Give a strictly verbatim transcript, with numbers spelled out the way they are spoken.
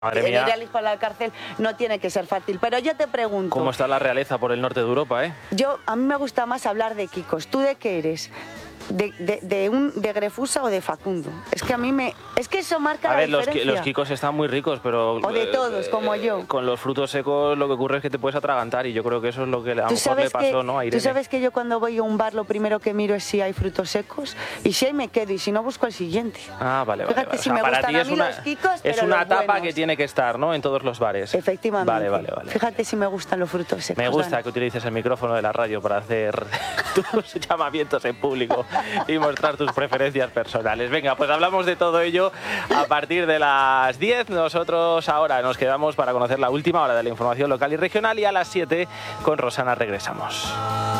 Madre tener mía. al hijo a la cárcel no tiene que ser fácil. Pero yo te pregunto... ¿Cómo está la realeza por el norte de Europa, eh? Yo, a mí me gusta más hablar de Kikos. ¿Tú de qué eres? De, de, de, un, ¿De Grefusa o de Facundo? Es que a mí me... Es que eso marca A la ver, los, ki- diferencia. los Kikos están muy ricos, pero... O de todos, como yo. Con los frutos secos lo que ocurre es que te puedes atragantar y yo creo que eso es lo que a lo ¿Tú mejor sabes, le pasó, que, ¿no? A Irene. tú sabes que yo cuando voy a un bar lo primero que miro es si hay frutos secos y si hay me quedo y si no busco el siguiente. Ah, vale, vale. Fíjate vale. si O sea, me para gustan ti a es mí una, los Kikos, es pero una los tapa buenos. que tiene que estar, ¿no? En todos los bares. Efectivamente. Vale, vale, vale. Fíjate si me gustan los frutos secos. Me gusta Dani. que utilices el micrófono de la radio para hacer tus llamamientos en público y mostrar tus preferencias personales. Venga, pues hablamos de todo ello a partir de las diez. Nosotros ahora nos quedamos para conocer la última hora de la información local y regional y a las siete con Rosana regresamos.